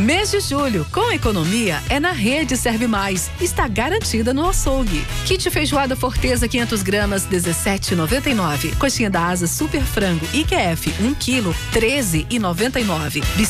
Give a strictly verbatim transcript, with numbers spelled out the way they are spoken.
Mês de julho, com economia, é na Rede Serve Mais. Está garantida no açougue. Kit feijoada Forteza quinhentas gramas, dezessete reais e noventa e nove centavos. Coxinha da Asa Super Frango I Q F um quilo, treze reais e noventa e nove centavos.